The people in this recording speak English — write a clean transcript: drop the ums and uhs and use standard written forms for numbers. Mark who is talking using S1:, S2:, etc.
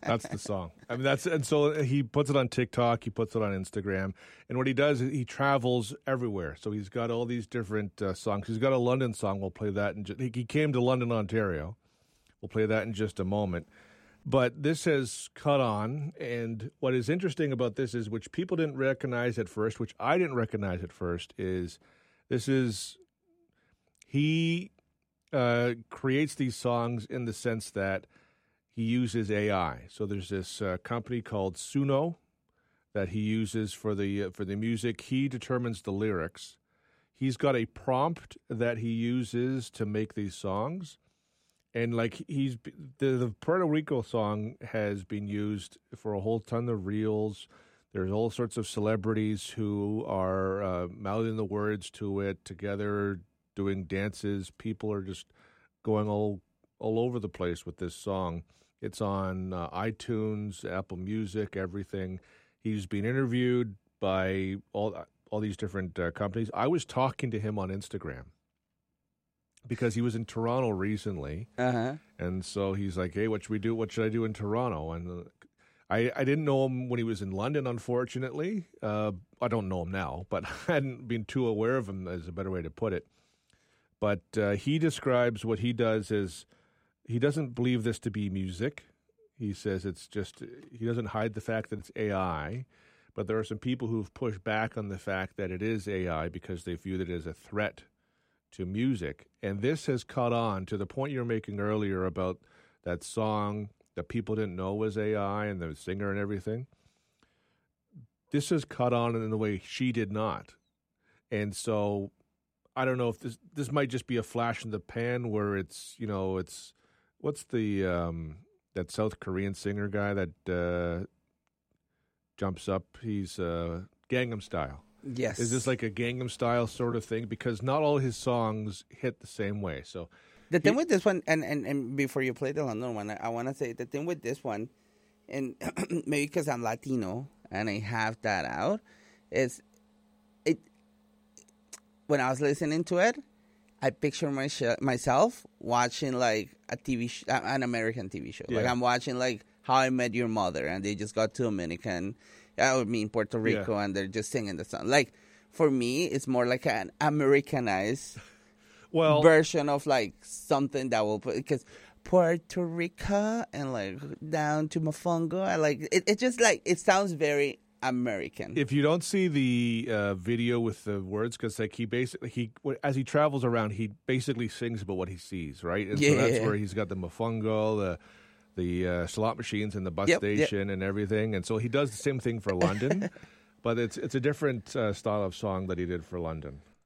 S1: That's the song. I mean, and so he puts it on TikTok, he puts it on Instagram, and what he does is he travels everywhere. So he's got all these different songs. He's got a London song. We'll play that. He came to London, Ontario. We'll play that in just a moment. But this has caught on, and what is interesting about this is, which people didn't recognize at first, which I didn't recognize at first, is he creates these songs in the sense that he uses AI. So there's this company called Suno that he uses for the music. He determines the lyrics. He's got a prompt that he uses to make these songs. And like the Puerto Rico song has been used for a whole ton of reels. There's all sorts of celebrities who are mouthing the words to it together, doing dances. People are just going all over the place with this song. It's on iTunes, Apple Music, everything. He's been interviewed by all these different companies. I was talking to him on Instagram because he was in Toronto recently. And so he's like, hey, what should we do? What should I do in Toronto? And I didn't know him when he was in London, unfortunately. I don't know him now, but I hadn't been too aware of him, is a better way to put it. But he describes what he does as he doesn't believe this to be music. He says it's just, he doesn't hide the fact that it's AI, but there are some people who've pushed back on the fact that it is AI because they view it as a threat to music. And this has caught on to the point you were making earlier about that song that people didn't know was AI and the singer and everything. This has caught on in the way she did not. And so I don't know if this might just be a flash in the pan where it's, what's the that South Korean singer guy that jumps up? He's Gangnam Style.
S2: Yes.
S1: Is this like a Gangnam Style sort of thing? Because not all his songs hit the same way. So
S2: the thing with this one, and before you play the London one, I want to say the thing with this one, and maybe because I'm Latino and I have that out, is it. When I was listening to it, I picture myself watching like a TV an American TV show. Yeah. Like I'm watching like How I Met Your Mother, and they just got to Puerto Rico, and they're just singing the song. Like for me, it's more like an Americanized version of like something that will put, because Puerto Rico and like down to Mofongo, I like it. It just like it sounds very American.
S1: If you don't see the video with the words, because like as he travels around, he basically sings about what he sees, right? And so that's where he's got the mofongo, the slot machines and the bus station and everything. And so he does the same thing for London, but it's a different style of song that he did for London.